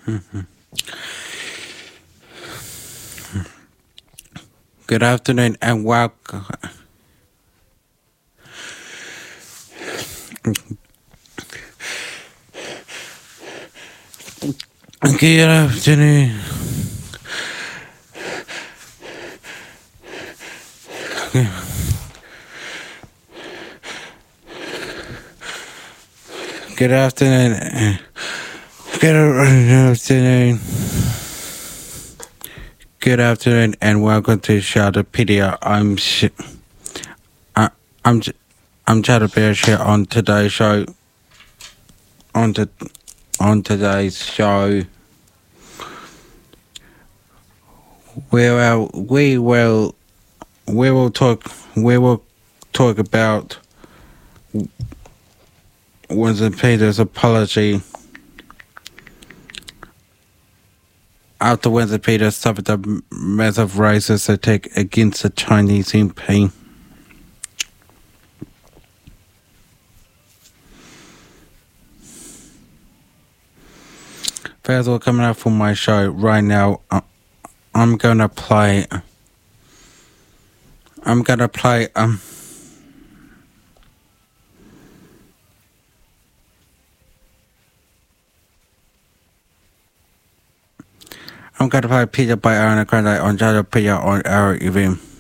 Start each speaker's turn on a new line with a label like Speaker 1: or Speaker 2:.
Speaker 1: Good afternoon and welcome. Good afternoon. Good afternoon. Good afternoon. Good afternoon and welcome to Shadowpedia. I'm I'm Shadowpedia here on today's show. On today's show, we will talk about Winston Peters' apology after Winston Peters suffered a massive racist attack against the Chinese MP. First of all, coming up for my show right now, I'm gonna play. I'm gonna play. I'm gonna play Peter by Ariana Grande on Jada Peter on our event.